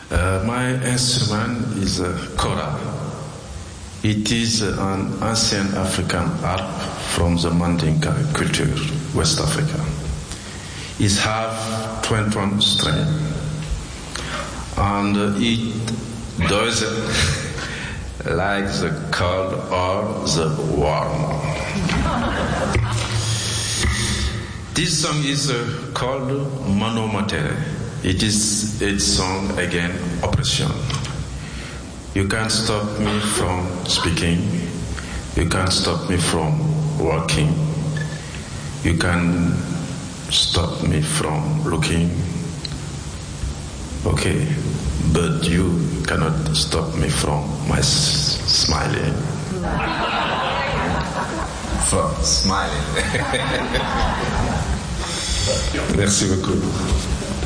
My instrument is a kora. It is an ancient African harp from the Mandinka culture, West Africa. It has 21 strings, and it does like the cold or the warm. This song is called Mano Matere. It is its song again, oppression. You can't stop me from speaking. You can't stop me from walking. You can stop me from looking. Okay, but you cannot stop me from my smiling. From smiling. Merci beaucoup.